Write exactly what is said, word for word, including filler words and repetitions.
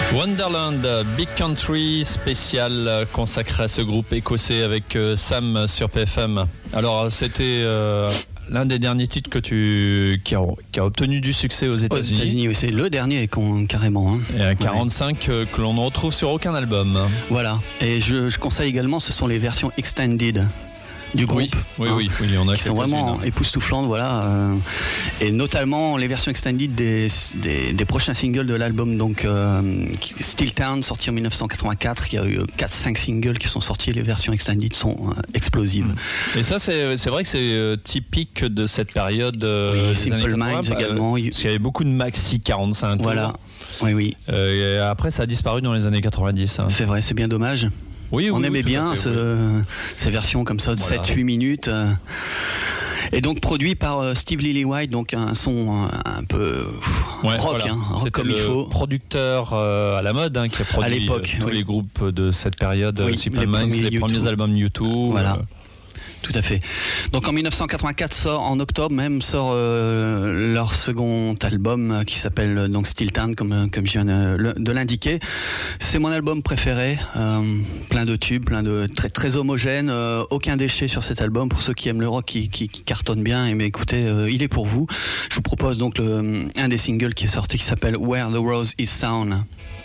Wonderland, Big Country spécial consacré à ce groupe écossais avec Sam sur P F M. Alors c'était euh, l'un des derniers titres que tu qui a, qui a obtenu du succès aux États-Unis. Aux États-Unis, oui, c'est le dernier carrément. Hein. Et un quarante-cinq ouais. que l'on ne retrouve sur aucun album. Voilà. Et je, je conseille également, ce sont les versions extended du groupe, oui, oui, hein, oui, oui, on a qui sont vraiment hein. époustouflantes, voilà, euh, et notamment les versions extended des, des, des prochains singles de l'album, donc euh, Steel Town, sorti en dix-neuf cent quatre-vingt-quatre, il y a eu quatre cinq singles qui sont sortis, les versions extended sont euh, explosives. Et ça, c'est, c'est vrai que c'est euh, typique de cette période. Euh, oui, Simple Minds également. Parce qu'il y avait beaucoup de maxi quarante-cinq tours. Voilà, oui, oui. Euh, et après, ça a disparu dans les années quatre-vingt-dix. Hein. C'est vrai, c'est bien dommage. Oui, on oui, aimait oui, bien fait, ce, oui. ces versions comme ça de voilà. sept huit minutes euh, et donc produit par euh, Steve Lillywhite, donc un son un, un peu ouais, rock, voilà. hein, rock comme le il faut, producteur euh, à la mode hein, qui a produit à l'époque, tous oui. les groupes de cette période, oui, Simple les Minds, premiers les premiers albums U deux, voilà. Euh, Tout à fait. Donc en dix-neuf cent quatre-vingt-quatre sort, en octobre même, sort euh, leur second album euh, qui s'appelle donc Steel Town, comme comme je viens de, de l'indiquer. C'est mon album préféré, euh, plein de tubes, plein de très très homogène, euh, aucun déchet sur cet album. Pour ceux qui aiment le rock, qui, qui, qui cartonne bien, et mais écoutez, euh, il est pour vous. Je vous propose donc le, un des singles qui est sorti qui s'appelle Where the Rose is Sound.